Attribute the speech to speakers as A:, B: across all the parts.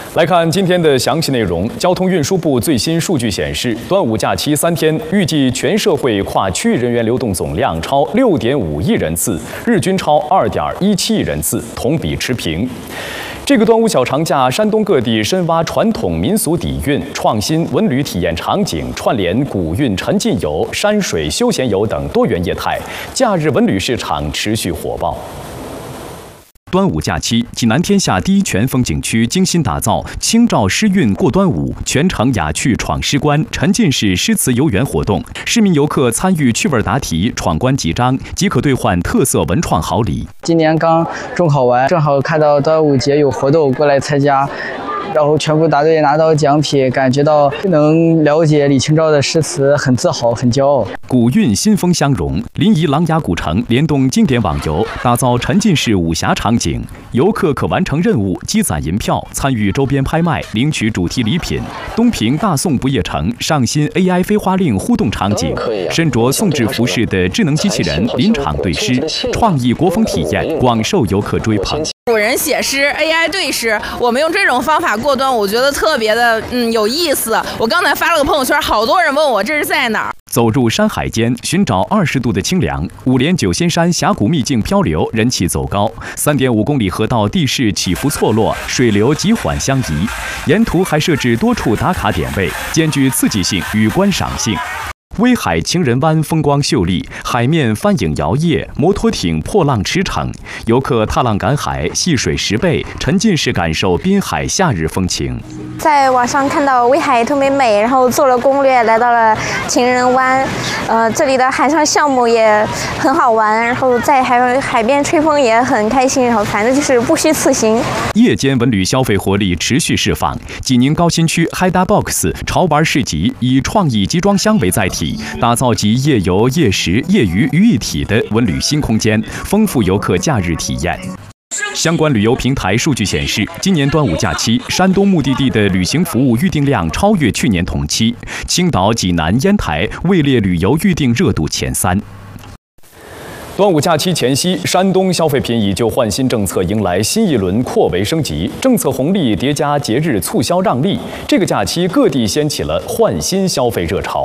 A: 来看今天的详细内容。交通运输部最新数据显示，端午假期3天，预计全社会跨区域人员流动总量超6.5亿人次，日均超2.17亿人次，同比持平。这个端午小长假，山东各地深挖传统民俗底蕴，创新文旅体验场景，串联古韵沉浸游、山水休闲游等多元业态，假日文旅市场持续火爆。端午假期，济南天下第一泉风景区精心打造清照诗韵过端午，全程雅趣闯诗关，沉浸式诗词游园活动。市民游客参与趣味答题，闯关几张即可兑换特色文创好礼。
B: 今年刚中考完，正好看到端午节有活动，过来参加。然后全部答对，拿到奖品，感觉到能了解李清照的诗词，很自豪，很骄傲。
A: 古韵新风相融，临沂琅琊古城联动经典网游，打造沉浸式武侠场景，游客可完成任务，积攒银票，参与周边拍卖，领取主题礼品。东平大宋不夜城上新 AI 飞花令互动场景，身着宋制服饰的智能机器人临场对诗，创意国风体验广受游客追捧。
C: 古人写诗 ，AI 对诗，我们用这种方法过端午，我觉得特别的有意思。我刚才发了个朋友圈，好多人问我这是在哪儿。
A: 走入山海间，寻找20度的清凉。五连九仙山峡谷秘境漂流人气走高，3.5公里河道地势起伏错落，水流急缓相宜。沿途还设置多处打卡点位，兼具刺激性与观赏性。威海情人湾风光秀丽，海面帆影摇曳，摩托艇破浪驰骋，游客踏浪赶海，戏水10倍，沉浸式感受滨海夏日风情。
D: 在网上看到威海特别美，然后做了攻略，来到了情人湾。这里的海上项目也很好玩，然后在海边吹风也很开心，然后反正就是不虚此行。
A: 夜间文旅消费活力持续释放，济宁高新区 Haida Box 潮玩市集以创意集装箱为载体，打造集夜游、夜食、夜渔于一体的文旅新空间，丰富游客假日体验。相关旅游平台数据显示，今年端午假期，山东目的地的旅行服务预订量超越去年同期，青岛、济南、烟台位列旅游预订热度前3。端午假期前夕，山东消费品已就换新政策迎来新一轮扩围升级，政策红利叠加节日促销让利，这个假期各地掀起了换新消费热潮。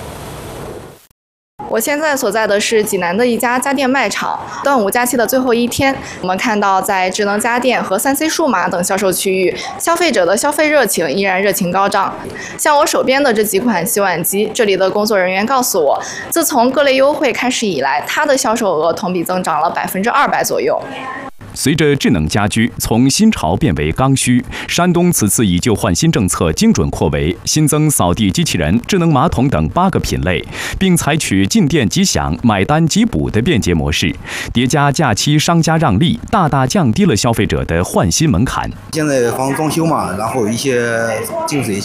E: 我现在所在的是济南的一家家电卖场。端午假期的最后一天，我们看到在智能家电和3C 数码等销售区域，消费者的消费热情依然热情高涨。像我手边的这几款洗碗机，这里的工作人员告诉我，自从各类优惠开始以来，它的销售额同比增长了200%左右。
A: 随着智能家居从新潮变为刚需，山东此次以旧换新政策精准扩围，新增扫地机器人、智能马桶等8个品类，并采取进店即享、买单即补的便捷模式，叠加假期商家让利，大大降低了消费者的换新门槛。
F: 现在房装修嘛，然后一些净水